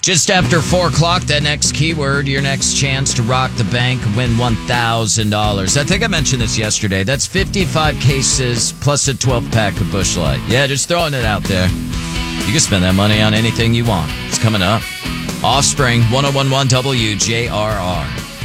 Just after 4 o'clock, that next keyword, your next chance to rock the bank, win $1,000. I think I mentioned this yesterday. That's 55 cases plus a 12-pack of Busch Light. Yeah, just throwing it out there. You can spend that money on anything you want. It's coming up. Offspring, 101.1 WJRR.